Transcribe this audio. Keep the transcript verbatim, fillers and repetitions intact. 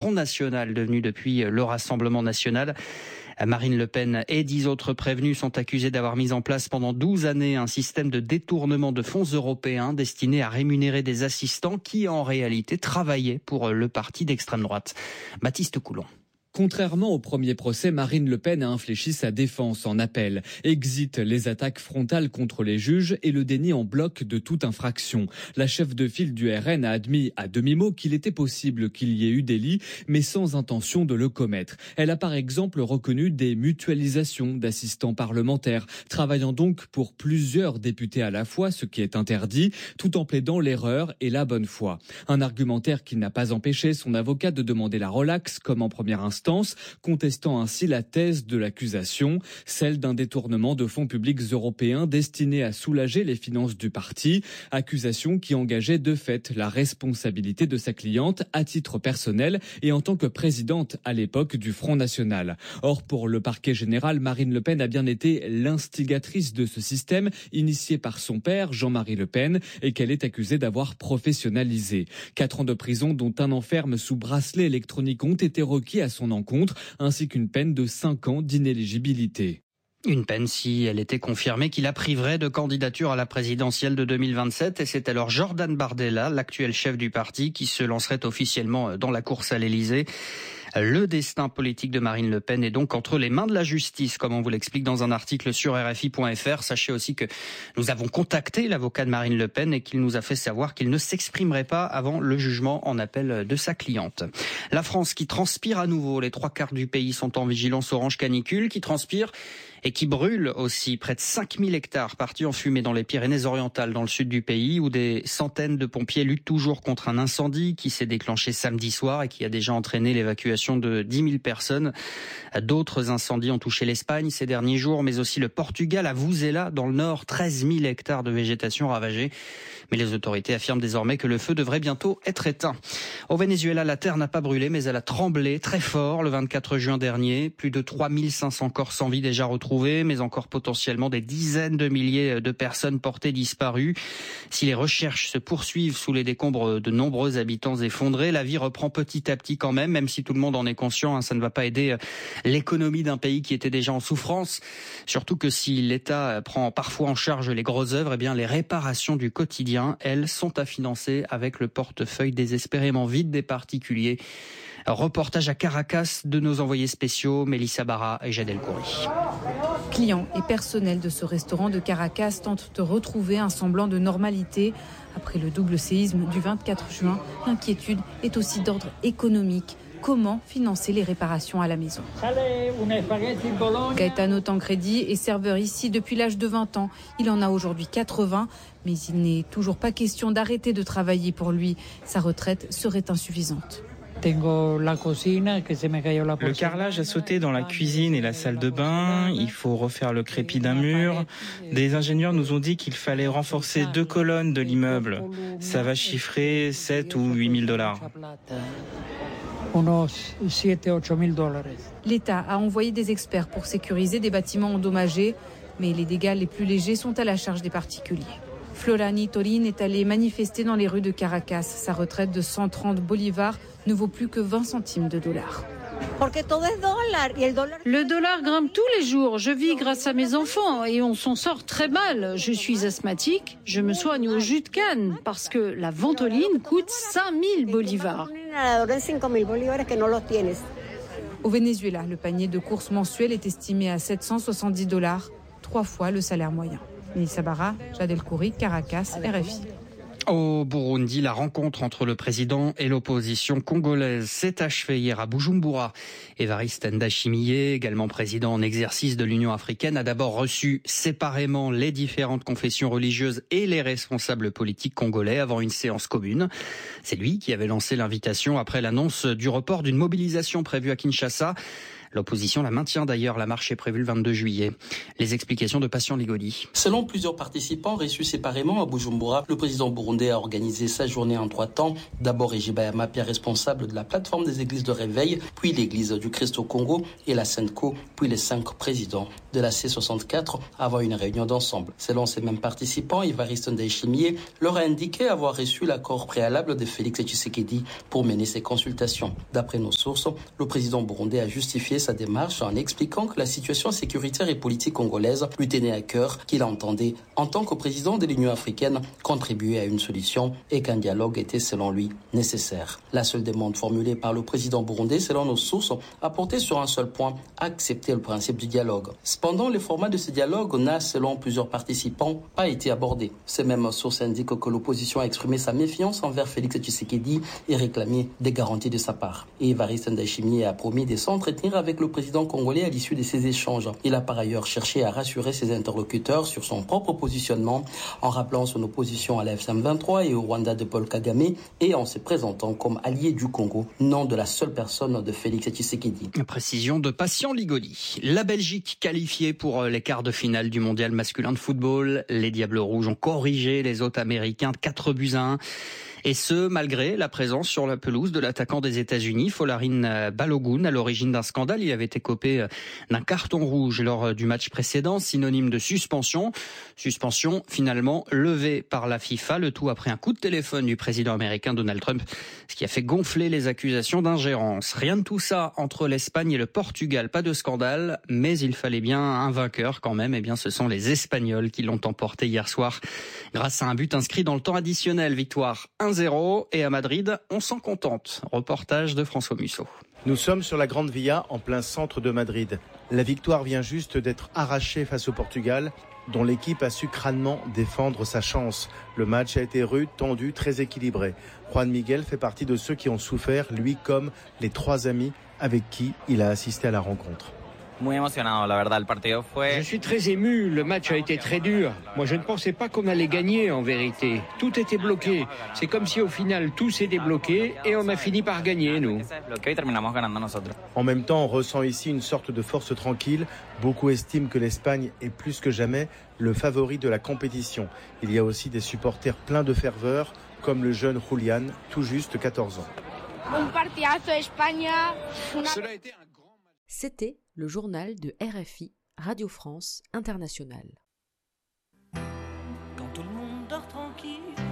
Front National, devenu depuis le Rassemblement National. Marine Le Pen et dix autres prévenus sont accusés d'avoir mis en place pendant douze années un système de détournement de fonds européens destiné à rémunérer des assistants qui, en réalité, travaillaient pour le parti d'extrême droite. Baptiste Coulon. Contrairement au premier procès, Marine Le Pen a infléchi sa défense en appel. Exit les attaques frontales contre les juges et le déni en bloc de toute infraction. La chef de file du R N a admis à demi-mot qu'il était possible qu'il y ait eu délit, mais sans intention de le commettre. Elle a par exemple reconnu des mutualisations d'assistants parlementaires, travaillant donc pour plusieurs députés à la fois, ce qui est interdit, tout en plaidant l'erreur et la bonne foi. Un argumentaire qui n'a pas empêché son avocat de demander la relaxe, comme en première instance, contestant ainsi la thèse de l'accusation, celle d'un détournement de fonds publics européens destinés à soulager les finances du parti, accusation qui engageait de fait la responsabilité de sa cliente à titre personnel et en tant que présidente à l'époque du Front National. Or, pour le parquet général, Marine Le Pen a bien été l'instigatrice de ce système initié par son père, Jean-Marie Le Pen, et qu'elle est accusée d'avoir professionnalisé. Quatre ans de prison, dont un enferme sous bracelet électronique, ont été requis à son encontre, ainsi qu'une peine de cinq ans d'inéligibilité. Une peine si elle était confirmée qui la priverait de candidature à la présidentielle de deux mille vingt-sept. Et c'est alors Jordan Bardella, l'actuel chef du parti, qui se lancerait officiellement dans la course à l'Élysée. Le destin politique de Marine Le Pen est donc entre les mains de la justice, comme on vous l'explique dans un article sur R F I point F R. Sachez aussi que nous avons contacté l'avocat de Marine Le Pen et qu'il nous a fait savoir qu'il ne s'exprimerait pas avant le jugement en appel de sa cliente. La France qui transpire à nouveau. Les trois quarts du pays sont en vigilance orange canicule, qui transpire et qui brûle aussi. Près de cinq mille hectares partis en fumée dans les Pyrénées-Orientales, dans le sud du pays, où des centaines de pompiers luttent toujours contre un incendie qui s'est déclenché samedi soir et qui a déjà entraîné l'évacuation de dix mille personnes. D'autres incendies ont touché l'Espagne ces derniers jours, mais aussi le Portugal, à Vuzela, dans le nord, treize mille hectares de végétation ravagée. Mais les autorités affirment désormais que le feu devrait bientôt être éteint. Au Venezuela, la terre n'a pas brûlé, mais elle a tremblé très fort le vingt-quatre juin dernier. Plus de trois mille cinq cents corps sans vie déjà retrouvés, mais encore potentiellement des dizaines de milliers de personnes portées disparues. Si les recherches se poursuivent sous les décombres de nombreux habitants effondrés, la vie reprend petit à petit quand même, même si tout le monde en est conscient, hein, ça ne va pas aider l'économie d'un pays qui était déjà en souffrance. Surtout que si l'État prend parfois en charge les grosses œuvres, eh bien les réparations du quotidien, elles, sont à financer avec le portefeuille désespérément vide des particuliers. Reportage à Caracas de nos envoyés spéciaux, Mélissa Barra et Jad El Khoury. Clients et personnel de ce restaurant de Caracas tentent de retrouver un semblant de normalité. Après le double séisme du vingt-quatre juin, l'inquiétude est aussi d'ordre économique. Comment financer les réparations à la maison? Gaetano Tancredi est serveur ici depuis l'âge de vingt ans. Il en a aujourd'hui quatre-vingts, mais il n'est toujours pas question d'arrêter de travailler pour lui. Sa retraite serait insuffisante. Le carrelage a sauté dans la cuisine et la salle de bain. Il faut refaire le crépi d'un mur. Des ingénieurs nous ont dit qu'il fallait renforcer deux colonnes de l'immeuble. Ça va chiffrer sept ou huit mille dollars. L'État a envoyé des experts pour sécuriser des bâtiments endommagés, mais les dégâts les plus légers sont à la charge des particuliers. Florani Torin est allé manifester dans les rues de Caracas. Sa retraite de cent trente bolivars ne vaut plus que vingt centimes de dollars. Le dollar grimpe tous les jours. Je vis grâce à mes enfants et on s'en sort très mal. Je suis asthmatique, je me soigne au jus de canne parce que la ventoline coûte cinq mille bolivars. Au Venezuela, le panier de courses mensuel est estimé à sept cent soixante-dix dollars, trois fois le salaire moyen. Mélissa Barra, Jad El Khoury, Caracas, R F I. Au Burundi, la rencontre entre le président et l'opposition congolaise s'est achevée hier à Bujumbura. Évariste Ndayishimiye, également président en exercice de l'Union africaine, a d'abord reçu séparément les différentes confessions religieuses et les responsables politiques congolais avant une séance commune. C'est lui qui avait lancé l'invitation après l'annonce du report d'une mobilisation prévue à Kinshasa. L'opposition la maintient d'ailleurs. La marche est prévue le vingt-deux juillet. Les explications de Patient Ligodi. Selon plusieurs participants reçus séparément à Bujumbura, le président burundais a organisé sa journée en trois temps. D'abord Égis Bayama, Pierre responsable de la plateforme des églises de réveil, puis l'église du Christ au Congo et la Senco, puis les cinq présidents de la C soixante-quatre avant une réunion d'ensemble. Selon ces mêmes participants, Évariste Ndayishimiye leur a indiqué avoir reçu l'accord préalable de Félix Tshisekedi pour mener ces consultations. D'après nos sources, le président burundais a justifié sa démarche en expliquant que la situation sécuritaire et politique congolaise lui tenait à cœur, qu'il entendait, en tant que président de l'Union africaine, contribuer à une solution et qu'un dialogue était selon lui nécessaire. La seule demande formulée par le président burundais, selon nos sources, a porté sur un seul point, accepter le principe du dialogue. Cependant, le format de ce dialogue n'a, selon plusieurs participants, pas été abordé. Ces mêmes sources indiquent que l'opposition a exprimé sa méfiance envers Félix Tshisekedi et réclamé des garanties de sa part. Et Évariste Ndayishimiye a promis de s'entretenir avec le président congolais à l'issue de ces échanges. Il a par ailleurs cherché à rassurer ses interlocuteurs sur son propre positionnement en rappelant son opposition à la F M vingt-trois et au Rwanda de Paul Kagame et en se présentant comme allié du Congo, non de la seule personne de Félix Tshisekedi. Précision de Patient Ligodi. La Belgique qualifiée pour les quarts de finale du mondial masculin de football. Les Diables Rouges ont corrigé les hôtes américains de quatre buts à un. Et ce, malgré la présence sur la pelouse de l'attaquant des États-Unis, Folarin Balogun, à l'origine d'un scandale. Il avait été copé d'un carton rouge lors du match précédent, synonyme de suspension. Suspension finalement levée par la FIFA, le tout après un coup de téléphone du président américain Donald Trump, ce qui a fait gonfler les accusations d'ingérence. Rien de tout ça entre l'Espagne et le Portugal, pas de scandale, mais il fallait bien un vainqueur quand même. Eh bien, ce sont les Espagnols qui l'ont emporté hier soir grâce à un but inscrit dans le temps additionnel. Victoire un zéro et à Madrid, on s'en contente. Reportage de François Musso. Nous sommes sur la Grande Via, en plein centre de Madrid. La victoire vient juste d'être arrachée face au Portugal, dont l'équipe a su crânement défendre sa chance. Le match a été rude, tendu, très équilibré. Juan Miguel fait partie de ceux qui ont souffert, lui comme les trois amis avec qui il a assisté à la rencontre. Je suis très ému, le match a été très dur. Moi je ne pensais pas qu'on allait gagner en vérité. Tout était bloqué. C'est comme si au final tout s'est débloqué et on a fini par gagner nous. En même temps, on ressent ici une sorte de force tranquille. Beaucoup estiment que l'Espagne est plus que jamais le favori de la compétition. Il y a aussi des supporters pleins de ferveur, comme le jeune Julián, tout juste quatorze ans. C'était le journal de R F I, Radio France Internationale. Quand tout le monde dort tranquille,